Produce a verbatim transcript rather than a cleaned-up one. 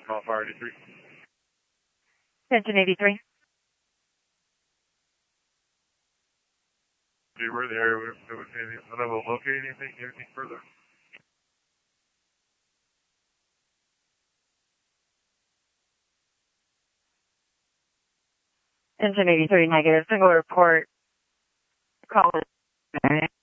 call Fire eighty-three. Engine eighty-three. Do you were in the area that was unable to locate anything, anything further? Engine eighty-three negative. Single report. Call it.